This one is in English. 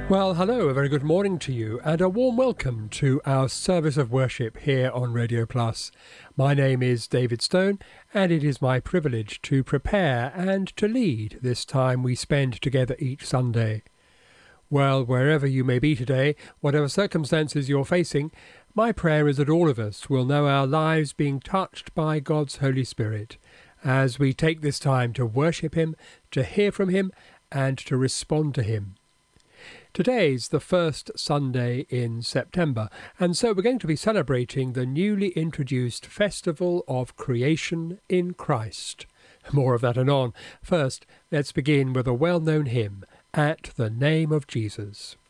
Well, hello, a very good morning to you, and a warm welcome to our service of worship here on Radio Plus. My name is David Stone, and it is my privilege to prepare and to lead this time we spend together each Sunday. Well, wherever you may be today, whatever circumstances you're facing, my prayer is that all of us will know our lives being touched by God's Holy Spirit as we take this time to worship Him, to hear from Him, and to respond to Him. Today's the first Sunday in September, and so we're going to be celebrating the newly introduced Festival of Creation in Christ. More of that anon. First, let's begin with a well-known hymn, At the Name of Jesus.